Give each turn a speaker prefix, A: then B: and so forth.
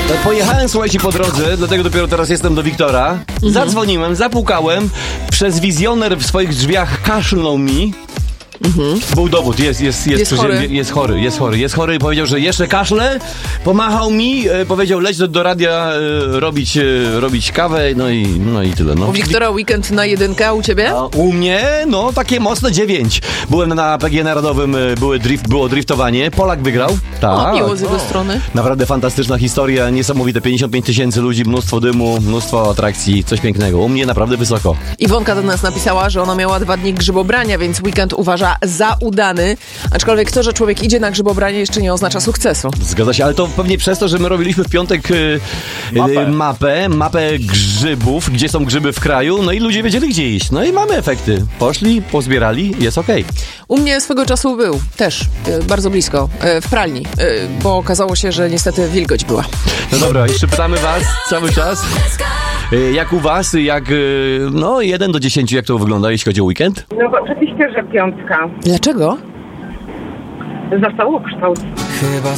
A: Pojechałem, słuchajcie, po drodze, dlatego dopiero teraz jestem do Wiktora. Zadzwoniłem, zapukałem, przez wizjoner w swoich drzwiach kaszlnął mi. Był dowód, jest chory. Powiedział, że jeszcze kaszle, pomachał mi, powiedział, leć do radia robić kawę, no i tyle. No.
B: U Wiktora weekend na 1, a u ciebie?
A: A u mnie, takie mocne 9. Byłem na PG Narodowym, było driftowanie, Polak wygrał. Tak.
B: Miło z jego strony.
A: Naprawdę fantastyczna historia, niesamowite, 55 000 ludzi, mnóstwo dymu, mnóstwo atrakcji, coś pięknego. U mnie naprawdę wysoko.
B: Iwonka do nas napisała, że ona miała 2 dni grzybobrania, więc weekend uważa za udany. Aczkolwiek to, że człowiek idzie na grzybobranie, jeszcze nie oznacza sukcesu.
A: Zgadza się, ale to pewnie przez to, że my robiliśmy w piątek mapę grzybów, gdzie są grzyby w kraju, no i ludzie wiedzieli, gdzie iść. No i mamy efekty. Poszli, pozbierali, jest okej.
B: U mnie swego czasu był też bardzo blisko, w pralni, bo okazało się, że niestety wilgoć była.
A: No dobra, jeszcze pytamy was cały czas. Jak u was, 1 do 10, jak to wygląda, jeśli chodzi o weekend?
C: No oczywiście, że 5.
B: Dlaczego?
C: Za całokształt.
D: Chyba